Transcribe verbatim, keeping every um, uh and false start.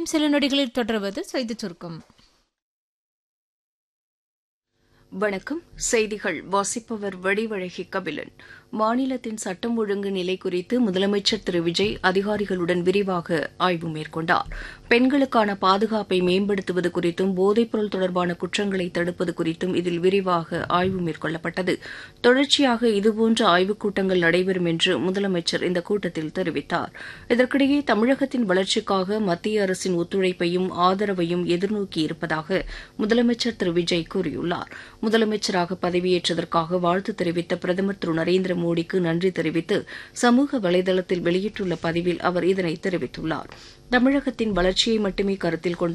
இன்னும் சில நொடிகளில் தொடர்வது செய்திச் சுருக்கம். வணக்கம். செய்திகள் வாசிப்பவர் வடிவழகி கபிலன். மாநிலத்தின் சட்டம் ஒழுங்கு நிலை குறித்து முதலமைச்சர் திரு விஜய் அதிகாரிகளுடன் விரிவாக ஆய்வு மேற்கொண்டார். பெண்களுக்கான பாதுகாப்பை மேம்படுத்துவது குறித்தும் போதைப்பொருள் தொடர்பான குற்றங்களை தடுப்பது குறித்தும் இதில் விரிவாக ஆய்வு மேற்கொள்ளப்பட்டது. தொடர்ச்சியாக இதுபோன்ற ஆய்வுக் கூட்டங்கள் நடைபெறும் என்று முதலமைச்சர் இந்த கூட்டத்தில் தெரிவித்தார். இதற்கிடையே தமிழகத்தின் வளர்ச்சிக்காக மத்திய அரசின் ஒத்துழைப்பையும் ஆதரவையும் எதிர்நோக்கியிருப்பதாக முதலமைச்சர் திரு விஜய் கூறியுள்ளார். முதலமைச்சராக பதவியேற்றதற்காக வாழ்த்து தெரிவித்த பிரதமர் திரு நரேந்திர மோடிக்கு நன்றி தெரிவித்து சமூக வலைதளத்தில் வெளியிட்டுள்ள பதிவில் அவர் இதனை தெரிவித்துள்ளார். தமிழகத்தின் வளர்ச்சியை மட்டுமே கருத்தில் கொண்டு